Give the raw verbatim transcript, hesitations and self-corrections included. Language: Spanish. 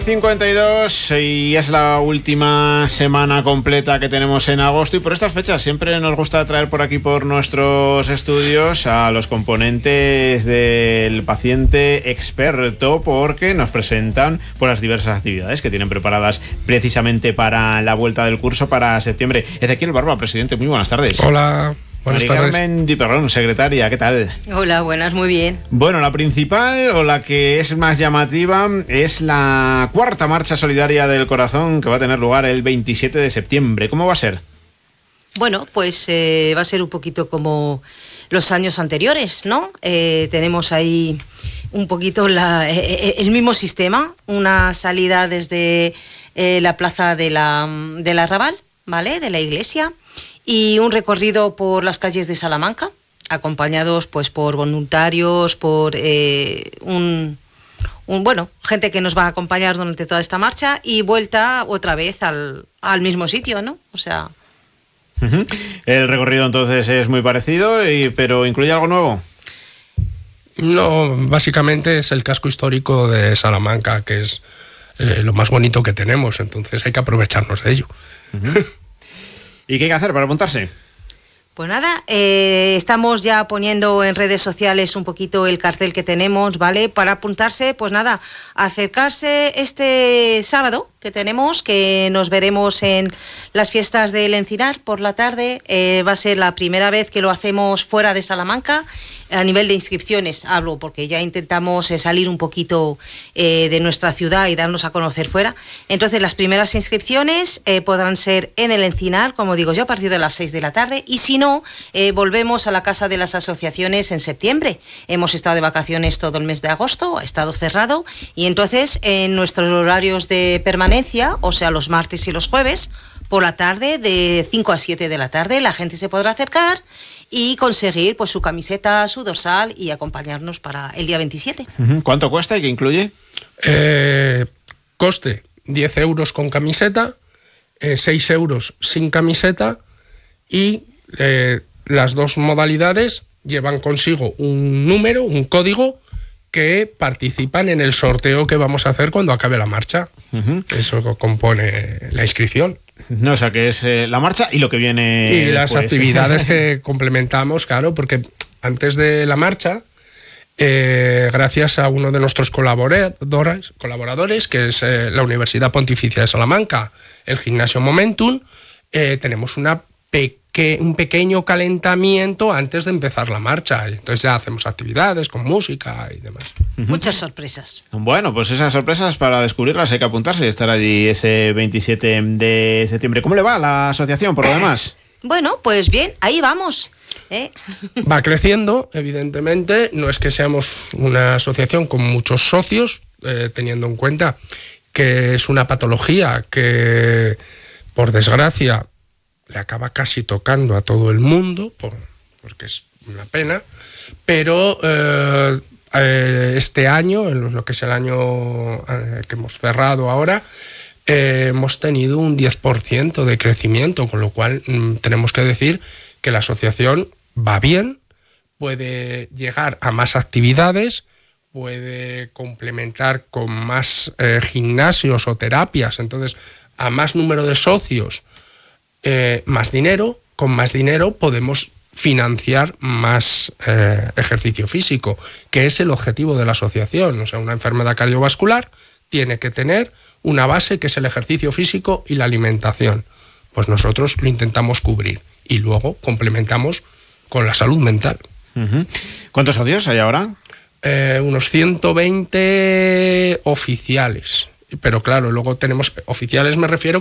cincuenta y dos y es la última semana completa que tenemos en agosto, y por estas fechas siempre nos gusta traer por aquí, por nuestros estudios, a los componentes del paciente experto, porque nos presentan por las diversas actividades que tienen preparadas precisamente para la vuelta del curso para septiembre. Ezequiel Barba, presidente, muy buenas tardes. Hola. Buenas María tardes. Carmen Giperrón, secretaria, ¿qué tal? Hola, buenas, muy bien. Bueno, la principal, o la que es más llamativa, es la cuarta marcha solidaria del corazón, que va a tener lugar el veintisiete de septiembre. ¿Cómo va a ser? Bueno, pues eh, va a ser un poquito como los años anteriores, ¿no? Eh, tenemos ahí un poquito la, eh, el mismo sistema, una salida desde eh, la plaza de la, del Arrabal, ¿vale?, de la iglesia, y un recorrido por las calles de Salamanca, acompañados pues por voluntarios, por eh, un, un bueno, gente que nos va a acompañar durante toda esta marcha, y vuelta otra vez al, al mismo sitio, ¿no? O sea... Uh-huh. El recorrido entonces es muy parecido, y, pero ¿incluye algo nuevo? No, básicamente es el casco histórico de Salamanca, que es eh, lo más bonito que tenemos, entonces hay que aprovecharnos de ello. Uh-huh. ¿Y qué hay que hacer para apuntarse? Pues nada, eh, estamos ya poniendo en redes sociales un poquito el cartel que tenemos, ¿vale? Para apuntarse, pues nada, acercarse este sábado que tenemos, que nos veremos en las fiestas del Encinar por la tarde. Eh, va a ser la primera vez que lo hacemos fuera de Salamanca. A nivel de inscripciones hablo, porque ya intentamos eh, salir un poquito eh, de nuestra ciudad y darnos a conocer fuera. Entonces las primeras inscripciones eh, podrán ser en el Encinar, como digo yo, a partir de las seis de la tarde, y si no, eh, volvemos a la Casa de las Asociaciones en septiembre. Hemos estado de vacaciones todo el mes de agosto, ha estado cerrado, y entonces en nuestros horarios de permanencia, o sea los martes y los jueves, por la tarde, de cinco a siete de la tarde, la gente se podrá acercar y conseguir pues su camiseta, su dorsal, y acompañarnos para el día veintisiete. ¿Cuánto cuesta y qué incluye? Eh, coste diez euros con camiseta, eh, seis euros sin camiseta, y eh, las dos modalidades llevan consigo un número, un código, que participan en el sorteo que vamos a hacer cuando acabe la marcha. Uh-huh. Eso compone la inscripción. No, o sea, que es eh, la marcha y lo que viene y las después. Actividades que complementamos, claro, porque antes de la marcha, eh, gracias a uno de nuestros colaboradores, colaboradores que es eh, la Universidad Pontificia de Salamanca, el Gimnasio Momentum, eh, tenemos una peque- un pequeño calentamiento antes de empezar la marcha. Entonces ya hacemos actividades con música y demás. Uh-huh. Muchas sorpresas. Bueno, pues esas sorpresas, para descubrirlas hay que apuntarse y estar allí ese veintisiete de septiembre. ¿Cómo le va a la asociación, por lo demás? Bueno, pues bien, ahí vamos. ¿eh? Va creciendo, evidentemente. No es que seamos una asociación con muchos socios, eh, teniendo en cuenta que es una patología que, por desgracia, le acaba casi tocando a todo el mundo, por, porque es una pena, pero eh, eh, este año, en lo que es el año eh, que hemos cerrado ahora, eh, hemos tenido un diez por ciento de crecimiento, con lo cual mm, tenemos que decir que la asociación va bien, puede llegar a más actividades, puede complementar con más eh, gimnasios o terapias, entonces a más número de socios, Eh, más dinero, con más dinero podemos financiar más eh, ejercicio físico, que es el objetivo de la asociación. O sea, una enfermedad cardiovascular tiene que tener una base, que es el ejercicio físico y la alimentación. Pues nosotros lo intentamos cubrir y luego complementamos con la salud mental. Uh-huh. ¿Cuántos socios hay ahora? Eh, unos ciento veinte oficiales, pero claro, luego tenemos oficiales, me refiero